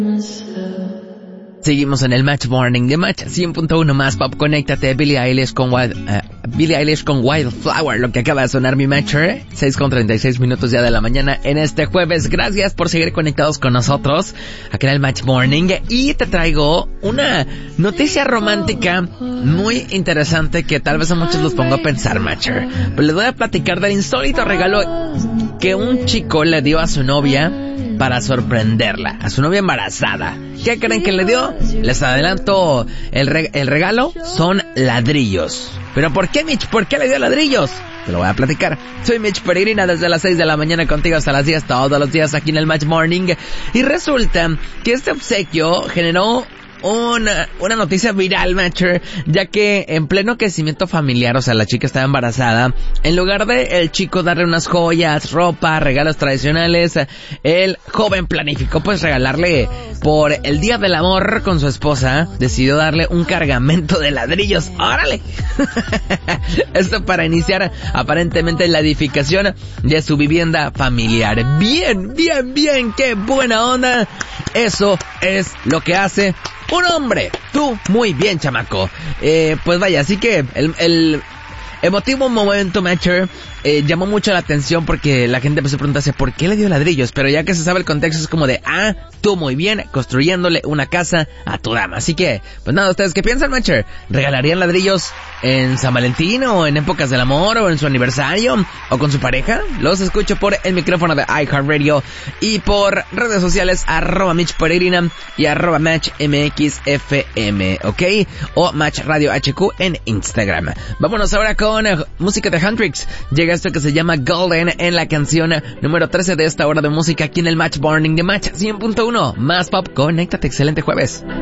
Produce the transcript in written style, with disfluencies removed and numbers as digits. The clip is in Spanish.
Seguimos en el Match Morning de Match 100.1 más pop. Conéctate. Billie Eilish con Wildflower, lo que acaba de sonar mi Matcher. 6:36 minutos ya de la mañana en este jueves. Gracias por seguir conectados con nosotros aquí en el Match Morning. Y te traigo una noticia romántica muy interesante que tal vez a muchos los pongo a pensar, Matcher. Pero les voy a platicar del insólito regalo que un chico le dio a su novia para sorprenderla, a su novia embarazada. ¿Qué creen que le dio? Les adelanto, el regalo son ladrillos. ¿Pero por qué, Mitch? ¿Por qué le dio ladrillos? Te lo voy a platicar. Soy Mitch Peregrina desde las 6 de la mañana contigo hasta las 10 todos los días aquí en el Match Morning. Y resulta que este obsequio generó una noticia viral, Matcher, ya que en pleno crecimiento familiar, o sea, la chica estaba embarazada, en lugar de el chico darle unas joyas, ropa, regalos tradicionales, el joven planificó pues regalarle por el Día del Amor con su esposa, decidió darle un cargamento de ladrillos. ¡Órale! Esto para iniciar aparentemente la edificación de su vivienda familiar. Bien, qué buena onda. Eso es lo que hace un hombre. Tú, muy bien, chamaco. Pues vaya, así que el emotivo momento, Matcher, llamó mucho la atención porque la gente empezó a preguntarse ¿por qué le dio ladrillos? Pero ya que se sabe el contexto es como de, tú muy bien, construyéndole una casa a tu dama. Así que, pues nada, ¿ustedes qué piensan, Matcher? ¿Regalarían ladrillos en San Valentín o en épocas del amor o en su aniversario o con su pareja? Los escucho por el micrófono de iHeartRadio y por redes sociales @Mitch Peregrina y @MatchMXFM, ¿ok? O Match Radio HQ en Instagram. Vámonos ahora con música de Hendrix. Llega esto que se llama Golden en la canción número 13 de esta hora de música aquí en el Match Morning de Match 100.1 más pop. Conéctate, excelente jueves.